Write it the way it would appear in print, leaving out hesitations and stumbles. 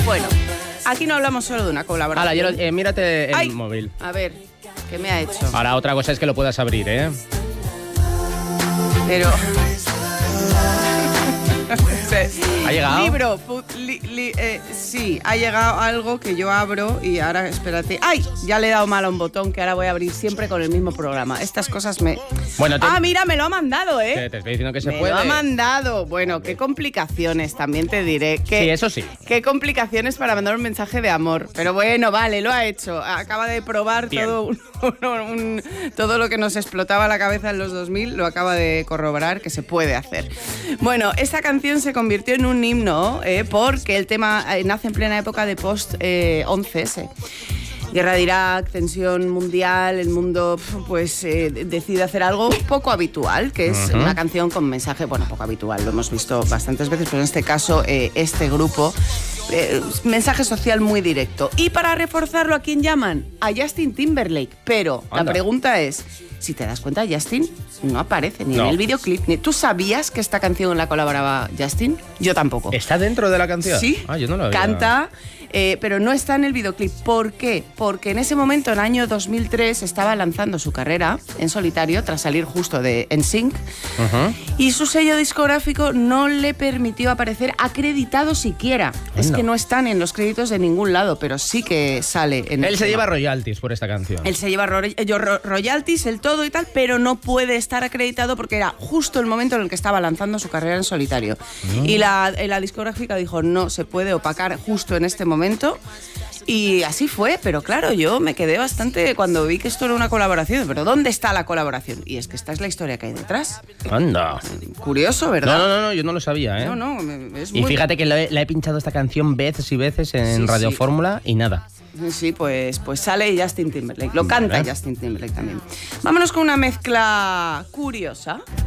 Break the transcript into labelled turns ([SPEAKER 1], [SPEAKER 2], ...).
[SPEAKER 1] Bueno, aquí no hablamos solo de una colaboración.
[SPEAKER 2] Hala, mírate el móvil.
[SPEAKER 1] A ver, ¿qué me ha hecho?
[SPEAKER 2] Ahora, otra cosa es que lo puedas abrir, ¿eh?
[SPEAKER 1] Pero...
[SPEAKER 2] ¿Ha llegado?
[SPEAKER 1] Libro, sí, ha llegado algo que yo abro y ahora, espérate. ¡Ay! Ya le he dado mal a un botón que ahora voy a abrir siempre con el mismo programa. Estas cosas me...
[SPEAKER 2] Bueno,
[SPEAKER 1] mira, me lo ha mandado, ¿eh?
[SPEAKER 2] Te estoy diciendo que se
[SPEAKER 1] me
[SPEAKER 2] puede.
[SPEAKER 1] Me lo ha mandado. Bueno, qué complicaciones, también te diré.
[SPEAKER 2] Sí, eso sí.
[SPEAKER 1] Qué complicaciones para mandar un mensaje de amor. Pero bueno, vale, lo ha hecho. Acaba de probar todo lo que nos explotaba la cabeza en los 2000, lo acaba de corroborar que se puede hacer. Bueno, esta canción se convirtió en un himno porque el tema nace en plena época de post-11S. Guerra de Irak, tensión mundial, el mundo pues decide hacer algo poco habitual, que es una canción con mensaje, bueno, poco habitual, lo hemos visto bastantes veces, pero en este caso este grupo, mensaje social muy directo. Y para reforzarlo, ¿a quién llaman? A Justin Timberlake, pero la pregunta es, si te das cuenta, Justin no aparece ni en el videoclip. ¿Tú sabías que esta canción la colaboraba Justin? Yo tampoco.
[SPEAKER 2] ¿Está dentro de la canción?
[SPEAKER 1] Sí,
[SPEAKER 2] yo no lo había.
[SPEAKER 1] Canta... pero no está en el videoclip. ¿Por qué? Porque en ese momento, en el año 2003, estaba lanzando su carrera en solitario tras salir justo de NSYNC y su sello discográfico no le permitió aparecer acreditado siquiera. Es que no están en los créditos de ningún lado, pero sí que sale en
[SPEAKER 2] Él se lleva royalties por esta canción.
[SPEAKER 1] Él se lleva royalties, el todo y tal, pero no puede estar acreditado porque era justo el momento en el que estaba lanzando su carrera en solitario. Y la discográfica dijo, no se puede opacar justo en este momento. Y así fue, pero claro, yo me quedé bastante cuando vi que esto era una colaboración. Pero ¿dónde está la colaboración? Y es que esta es la historia que hay detrás.
[SPEAKER 2] Anda.
[SPEAKER 1] Curioso, ¿verdad?
[SPEAKER 2] No, yo no lo sabía, ¿eh?
[SPEAKER 1] No, es muy...
[SPEAKER 2] Y fíjate que la he pinchado esta canción veces y veces en Radio Fórmula y nada.
[SPEAKER 1] Sí, pues sale Justin Timberlake. Lo canta Justin Timberlake también. Vámonos con una mezcla curiosa.